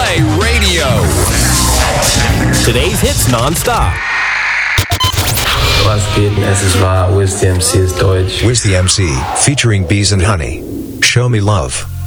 Play Radio. Today's hits non-stop. Was geht? Es ist wahr. Wiz the MC ist deutsch. Wiz the MC, featuring Bees and Honey. Show me love.